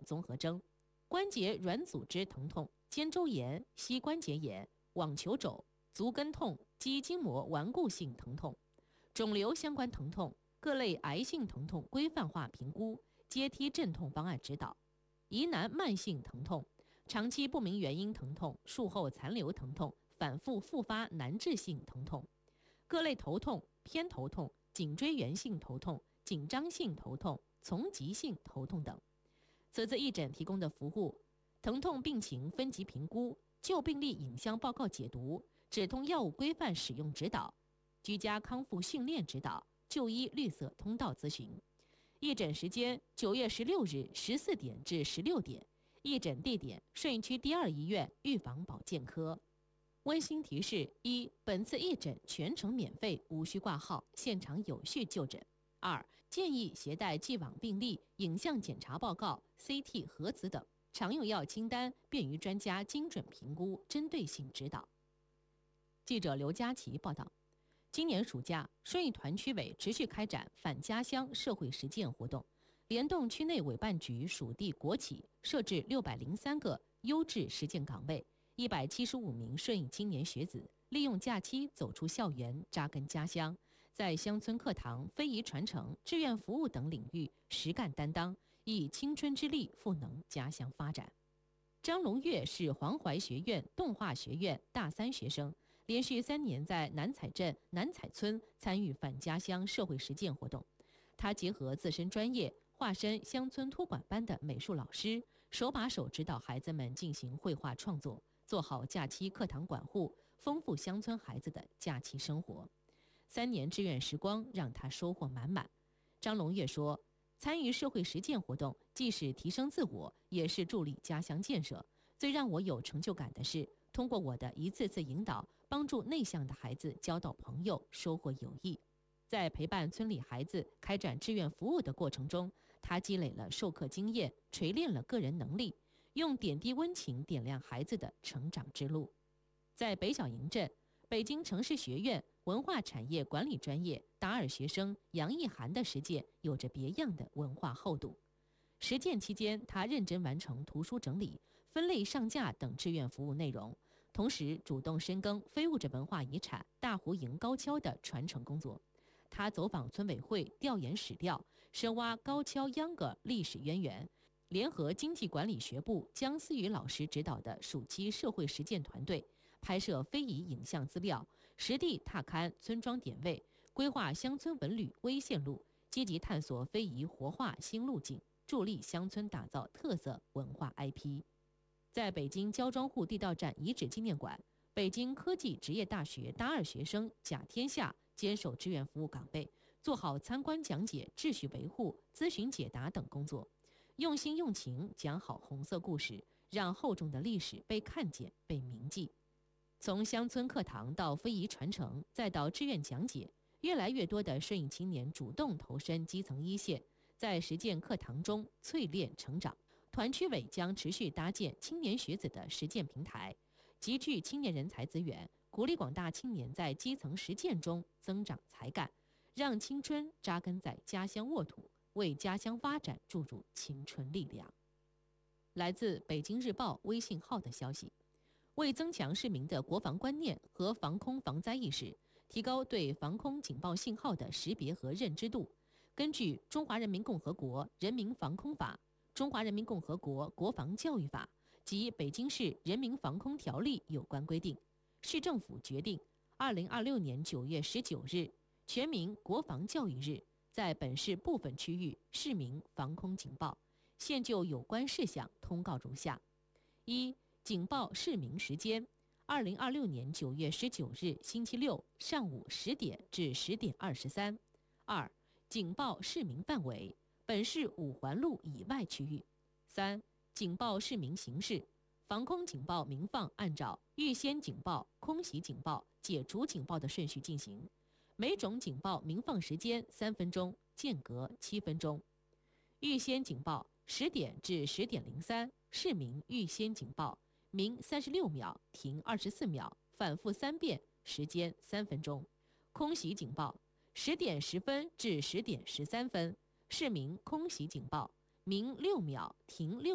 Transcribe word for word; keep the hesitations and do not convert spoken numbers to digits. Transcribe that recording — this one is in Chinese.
综合征。关节软组织疼痛、肩周炎、膝关节炎、网球肘、足跟痛、肌筋膜顽固性疼痛。肿瘤相关疼痛、各类癌性疼痛规范化评估，阶梯镇痛方案指导。疑难慢性疼痛、长期不明原因疼痛、术后残留疼痛、反复复发难治性疼痛。各类头痛、偏头痛、颈椎源性头痛、紧张性头痛、丛集性头痛等。此次义诊提供的服务：疼痛病情分级评估、旧病例影像报告解读、止痛药物规范使用指导、居家康复训练指导、就医绿色通道咨询。义诊时间：九月十六日十四点至十六点。义诊地点：顺义区第二医院预防保健科。温馨提示：一、本次义诊全程免费，无需挂号，现场有序就诊。二、建议携带既往病历、影像检查报告、C T 核磁等，常用药清单，便于专家精准评估，针对性指导。记者刘佳琪报道。今年暑假，顺义团区委持续开展返家乡社会实践活动，联动区内委办局属地国企，设置六百零三个优质实践岗位，一百七十五名顺义青年学子利用假期走出校园，扎根家乡，在乡村课堂、非遗传承、志愿服务等领域实干担当，以青春之力赋能家乡发展。张龙跃是黄淮学院动画学院大三学生，连续三年在南彩镇南彩村参与返家乡社会实践活动。他结合自身专业，化身乡村托管班的美术老师，手把手指导孩子们进行绘画创作，做好假期课堂管护，丰富乡村孩子的假期生活。三年志愿时光让他收获满满。张龙跃说，参与社会实践活动，既是提升自我，也是助力家乡建设。最让我有成就感的是，通过我的一次次引导，帮助内向的孩子交到朋友，收获友谊。在陪伴村里孩子开展志愿服务的过程中，他积累了授课经验，锤炼了个人能力，用点滴温情点亮孩子的成长之路。在北角营镇，北京城市学院文化产业管理专业大二学生杨艺涵的实践有着别样的文化厚度。实践期间，他认真完成图书整理、分类上架等志愿服务内容，同时主动深耕非物质文化遗产大湖营高跷的传承工作。他走访村委会，调研史料，深挖高跷秧歌历史渊源，联合经济管理学部姜思雨老师指导的暑期社会实践团队，拍摄非遗影像资料，实地踏勘村庄点位，规划乡村文旅微线路，积极探索非遗活化新路径，助力乡村打造特色文化 I P。 在北京焦庄户地道站遗址纪念馆，北京科技职业大学大二学生贾天下坚守志愿服务岗位，做好参观讲解、秩序维护、咨询解答等工作，用心用情讲好红色故事，让厚重的历史被看见、被铭记。从乡村课堂到非遗传承，再到志愿讲解，越来越多的顺义青年主动投身基层一线，在实践课堂中淬炼成长。团区委将持续搭建青年学子的实践平台，集聚青年人才资源，鼓励广大青年在基层实践中增长才干，让青春扎根在家乡沃土，为家乡发展注入青春力量。来自北京日报微信号的消息，为增强市民的国防观念和防空防灾意识，提高对防空警报信号的识别和认知度，根据《中华人民共和国人民防空法》、《中华人民共和国国防教育法》及《北京市人民防空条例》有关规定，市政府决定二零二六年九月十九日全民国防教育日，在本市部分区域市民防空警报。现就有关事项通告如下：一、警报市鸣时间：二零二六年九月十九日星期六上午十点至十点二十三。二、警报市鸣范围：本市五环路以外区域。三、警报市鸣形式：防空警报鸣放按照预先警报、空袭警报、解除警报的顺序进行，每种警报鸣放时间三分钟，间隔七分钟。预先警报十点至十点零三，市鸣预先警报，鸣三十六秒，停二十四秒，反复三遍，时间三分钟。空袭警报十点十分至十点十三分，市鸣空袭警报，鸣六秒，停六